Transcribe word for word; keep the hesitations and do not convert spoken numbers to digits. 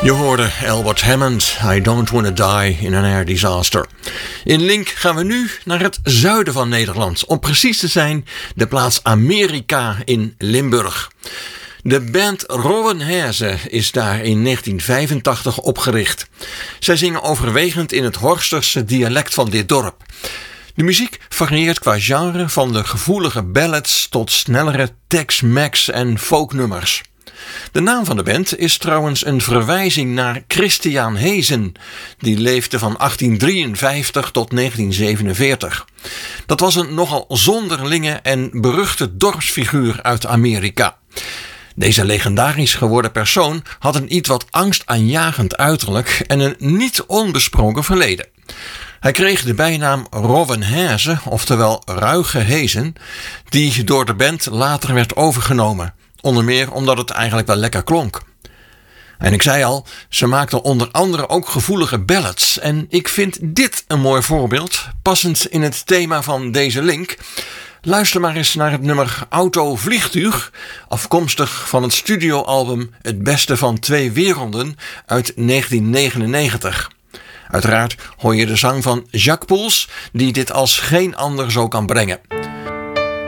Je hoorde Albert Hammond, I Don't Wanna Die in an Air Disaster. In Link gaan we nu naar het zuiden van Nederland. Om precies te zijn, de plaats Amerika in Limburg. De band Rowenheeze is daar in negentien vijfentachtig opgericht. Zij zingen overwegend in het Horsterse dialect van dit dorp. De muziek varieert qua genre van de gevoelige ballads tot snellere Tex-Mex en folknummers. De naam van de band is trouwens een verwijzing naar Christiaan Heesen. Die leefde van achttien drieënvijftig tot negentien zevenenveertig. Dat was een nogal zonderlinge en beruchte dorpsfiguur uit Amerika. Deze legendarisch geworden persoon had een iets wat angstaanjagend uiterlijk en een niet onbesproken verleden. Hij kreeg de bijnaam Rowenheeze, oftewel Ruige Hezen, die door de band later werd overgenomen. Onder meer omdat het eigenlijk wel lekker klonk. En ik zei al, ze maakten onder andere ook gevoelige ballads. En ik vind dit een mooi voorbeeld, passend in het thema van deze link. Luister maar eens naar het nummer Auto Vliegtuig, afkomstig van het studioalbum Het Beste van Twee Werelden uit negentien negenennegentig. Uiteraard hoor je de zang van Jacques Poels, die dit als geen ander zo kan brengen.